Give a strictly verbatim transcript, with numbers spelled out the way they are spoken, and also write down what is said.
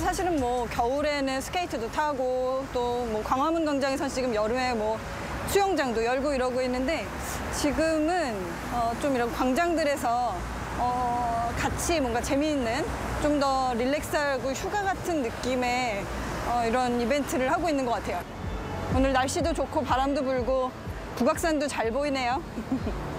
사실은 뭐 겨울에는 스케이트도 타고 또 뭐 광화문 광장에선 지금 여름에 뭐 수영장도 열고 이러고 있는데 지금은 어 좀 이런 광장들에서 어 같이 뭔가 재미있는 좀 더 릴렉스하고 휴가 같은 느낌의 어 이런 이벤트를 하고 있는 것 같아요. 오늘 날씨도 좋고 바람도 불고 북악산도 잘 보이네요.